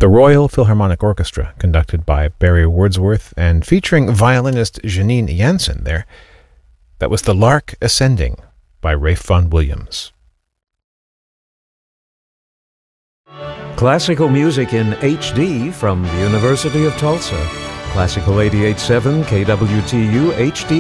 the Royal Philharmonic Orchestra, conducted by Barry Wordsworth and featuring violinist Janine Jansen there. That was The Lark Ascending by Ralph Vaughan Williams. Classical music in HD from the University of Tulsa. Classical 88.7 KWTU HD